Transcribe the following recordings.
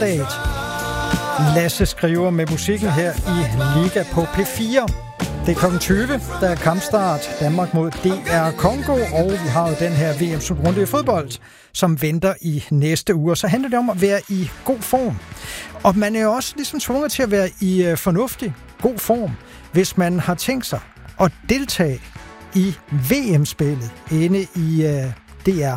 Update. Lasse skriver med musikken her i Liga på P4. Det er kl. 20, der er kampstart. Danmark mod DR Congo, og vi har jo den her VM-slutrunde i fodbold, som venter i næste uge. Så handler det om at være i god form. Og man er jo også ligesom tvunget til at være i fornuftig, god form, hvis man har tænkt sig at deltage i VM-spillet inde i DR.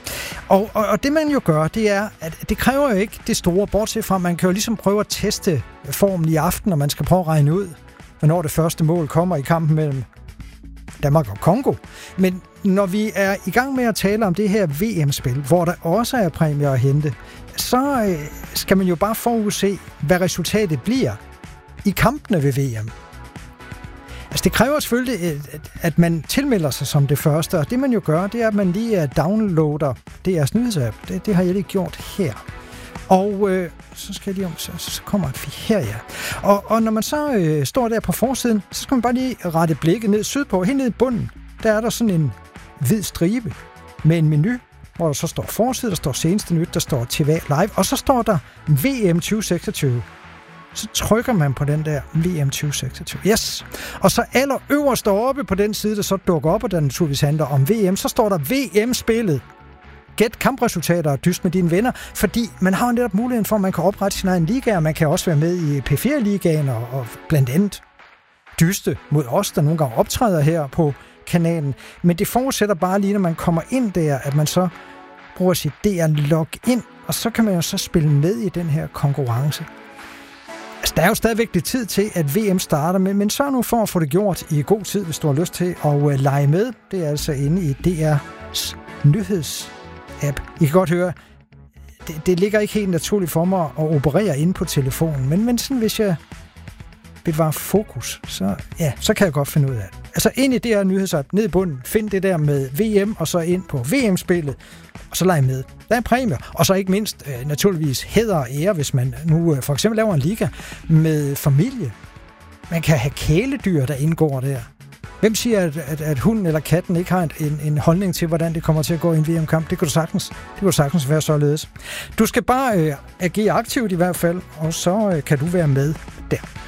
Og det man jo gør, det er, at det kræver jo ikke det store, bortset fra, man kan jo ligesom prøve at teste formen i aften, og man skal prøve at regne ud, hvornår det første mål kommer i kampen mellem Danmark og Congo. Men når vi er i gang med at tale om det her VM-spil, hvor der også er præmier at hente, så skal man jo bare forudse, hvad resultatet bliver i kampene ved VM. Altså det kræver selvfølgelig, at man tilmelder sig som det første, og det man jo gør, det er, at man lige downloader DR's nyhedsapp. Det har jeg lige gjort her. Og så skal jeg lige så kommer et her, ja. Og når man så står der på forsiden, så skal man bare lige rette blikket ned sydpå, helt ned i bunden. Der er der sådan en hvid stribe med en menu, hvor der så står forside, der står seneste nyt, der står TV Live, og så står der VM 2026. Så trykker man på den der VM 2026. Yes. Og så allerøverst oppe på den side, der så dukker op, og der naturligvis handler om VM, så står der VM-spillet. Gæt kampresultater og dyst med dine venner, fordi man har netop muligheden for, at man kan oprette sin egen liga, og man kan også være med i P4-ligaen og blandt andet dyste mod os, der nogle gange optræder her på kanalen. Men det forudsætter bare lige, når man kommer ind der, at man så bruger sit DR-login, og så kan man jo så spille med i den her konkurrence. Altså, der er jo stadigvæk lidt tid til, at VM starter, men sørg nu for at få det gjort i god tid, hvis du har lyst til at lege med. Det er altså inde i DR's nyhedsapp. I kan godt høre, det ligger ikke helt naturligt for mig at operere inde på telefonen, men sådan, hvis jeg bevarer fokus, så kan jeg godt finde ud af det. Altså ind i DR nyhedsapp, ned i bunden, find det der med VM, og så ind på VM-spillet, og så lege med. Der er præmier, og så ikke mindst naturligvis hæder og ære, hvis man nu for eksempel laver en liga med familie. Man kan have kæledyr, der indgår der. Hvem siger, at hunden eller katten ikke har en holdning til, hvordan det kommer til at gå i en VM-kamp? Det kunne sagtens være således. Du skal bare agere aktivt i hvert fald, og så kan du være med der.